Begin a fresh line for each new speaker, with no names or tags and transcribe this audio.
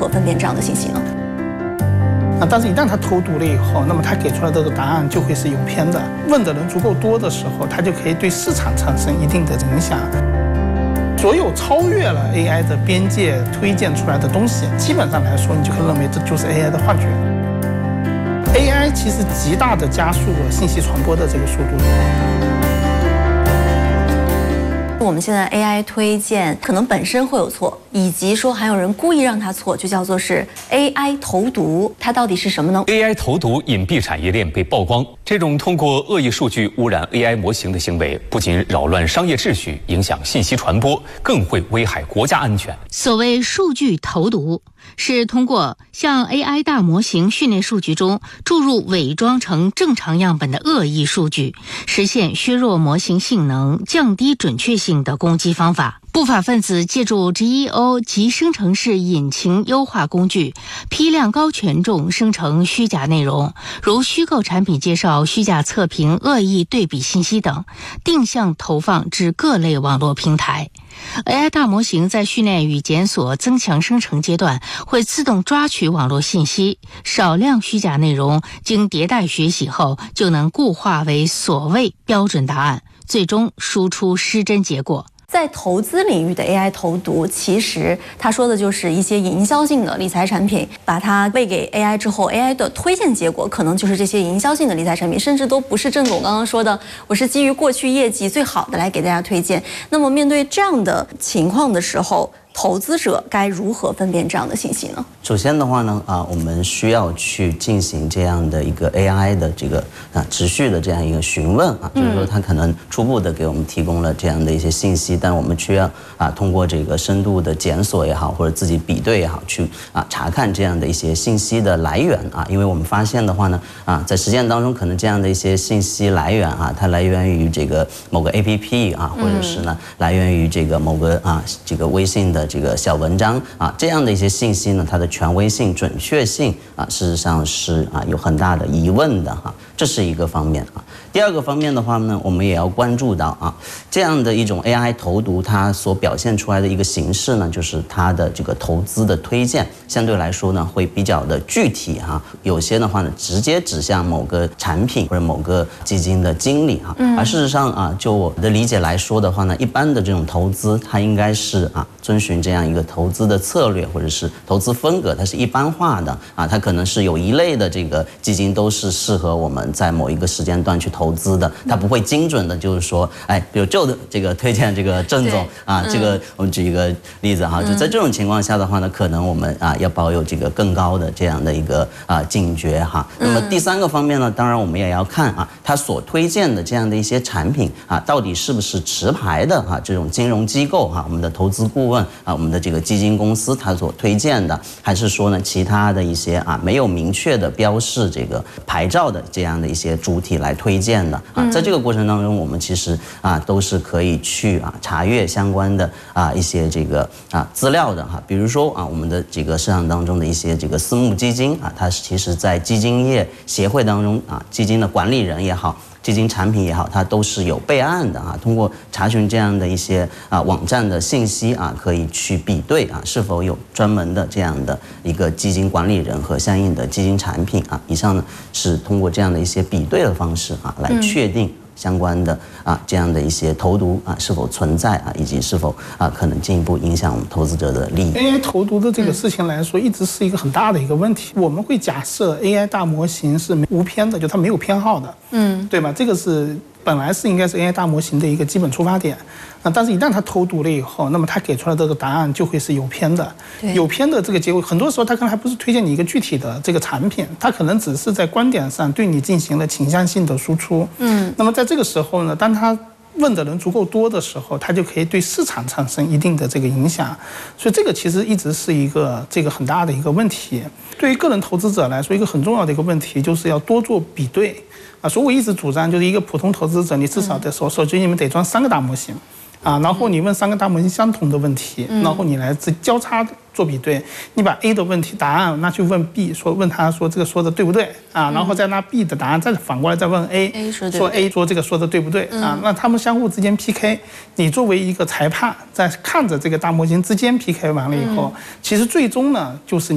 何分辨这样的信息呢？
但是，一旦他偷读了以后，那么他给出来的这个答案就会是有偏的。问的人足够多的时候，他就可以对市场产生一定的影响。所有超越了 AI 的边界推荐出来的东西，基本上来说，你就可以认为这就是 AI 的幻觉。AI 其实极大的加速了信息传播的这个速度。
我们现在 AI 推荐可能本身会有错，以及说还有人故意让它错，就叫做是 AI 投毒，它到底是什么呢
？AI 投毒隐蔽产业链被曝光，这种通过恶意数据污染 AI 模型的行为，不仅扰乱商业秩序，影响信息传播，更会危害国家安全。
所谓数据投毒，是通过向 AI 大模型训练数据中注入伪装成正常样本的恶意数据，实现削弱模型性能、降低准确性的攻击方法。不法分子借助 GEO 及生成式引擎优化工具，批量高权重生成虚假内容，如虚构产品介绍、虚假测评、恶意对比信息等，定向投放至各类网络平台。AI 大模型在训练与检索增强生成阶段，会自动抓取网络信息，少量虚假内容经迭代学习后，就能固化为所谓标准答案，最终输出失真结果。
在投资领域的 AI 投毒，其实他说的就是一些营销性的理财产品，把它喂给 AI 之后 ，AI 的推荐结果可能就是这些营销性的理财产品，甚至都不是郑总刚刚说的，我是基于过去业绩最好的来给大家推荐。那么面对这样的情况的时候，投资者该如何分辨这样的信息呢？
首先的话呢，我们需要去进行这样的一个 AI 的这个持续的这样一个询问就是说它可能初步的给我们提供了这样的一些信息，但我们需要通过这个深度的检索也好，或者自己比对也好，去查看这样的一些信息的来源因为我们发现的话呢在实践当中，可能这样的一些信息来源它来源于这个某个 APP 或者是呢来源于这个某个这个微信的这个小文章这样的一些信息呢，它的权威性、准确性事实上是有很大的疑问的这是一个方面第二个方面的话呢，我们也要关注到这样的一种 AI 投毒，它所表现出来的一个形式呢，就是它的这个投资的推荐相对来说呢会比较的具体有些的话呢直接指向某个产品或者某个基金的经理而事实上就我的理解来说的话呢，一般的这种投资它应该是遵循这样一个投资的策略或者是投资风格，它是一般化的它可能是有一类的这个基金都是适合我们在某一个时间段去投资的，它不会精准的就是说比如就这个推荐这个郑总这个我们举一个例子就在这种情况下的话呢，可能我们要保有这个更高的这样的一个警觉那么第三个方面呢，当然我们也要看它所推荐的这样的一些产品到底是不是持牌的这种金融机构我们的投资顾问我们的这个基金公司它所推荐的，还是说呢其他的一些没有明确的标示这个牌照的这样的一些主体来推荐的在这个过程当中，我们其实都是可以去查阅相关的一些这个资料的比如说我们的这个市场当中的一些这个私募基金它其实在基金业协会当中基金的管理人也好，基金产品也好，它都是有备案的通过查询这样的一些网站的信息可以去比对是否有专门的这样的一个基金管理人和相应的基金产品以上呢是通过这样的一些比对的方式来确定相关的这样的一些投毒是否存在以及是否可能进一步影响我们投资者的利益。
AI 投毒的这个事情来说，一直是一个很大的一个问题。我们会假设 AI 大模型是无偏的，就它没有偏好的，对吧？这个是本来是应该是 AI 大模型的一个基本出发点。但是一旦它投毒了以后，那么它给出来的这个答案就会是有偏的。有偏的这个结果，很多时候它可能还不是推荐你一个具体的这个产品，它可能只是在观点上对你进行了倾向性的输出。那么在这个时候呢，当它问的人足够多的时候，它就可以对市场产生一定的这个影响。所以这个其实一直是一个这个很大的一个问题。对于个人投资者来说，一个很重要的一个问题就是要多做比对所以我一直主张，就是一个普通投资者，你至少得手机里面得装3个大模型然后你问3个大模型相同的问题，然后你来交叉做比对，你把 A 的问题答案拿去问 B， 问他说这个说的对不对然后再拿 B 的答案再反过来再问 A， 说 A 说这个说的对不对那他们相互之间 PK， 你作为一个裁判在看着这个大模型之间 PK 完了以后，其实最终呢就是